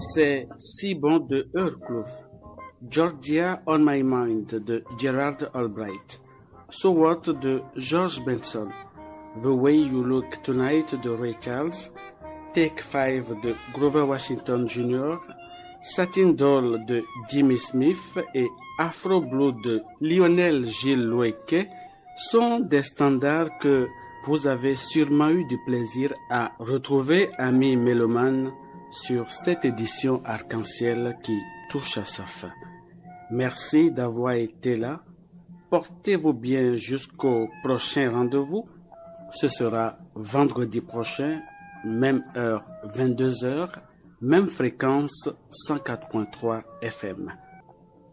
C'est Si bon de Heurclough, Georgia on My Mind de Gerard Albright, So What de George Benson, The Way You Look Tonight de Ray Charles, Take 5 de Grover Washington Jr., Satin Doll de Jimmy Smith et Afro Blue de Lionel Gilles Loueke sont des standards que vous avez sûrement eu du plaisir à retrouver, amis mélomanes, sur cette édition arc-en-ciel qui touche à sa fin. Merci d'avoir été là. Portez-vous bien jusqu'au prochain rendez-vous. Ce sera vendredi prochain, même heure, 22h, même fréquence, 104.3 FM.